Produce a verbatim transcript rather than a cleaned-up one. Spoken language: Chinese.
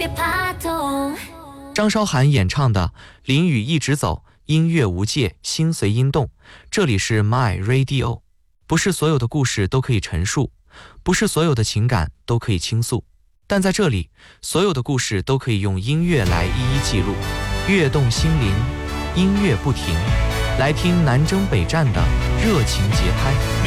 张韶涵演唱的《淋雨一直走》，音乐无界，心随音动。这里是 My Radio， 不是所有的故事都可以陈述，不是所有的情感都可以倾诉，但在这里，所有的故事都可以用音乐来一一记录，跃动心灵，音乐不停，来听南征北战的热情节拍。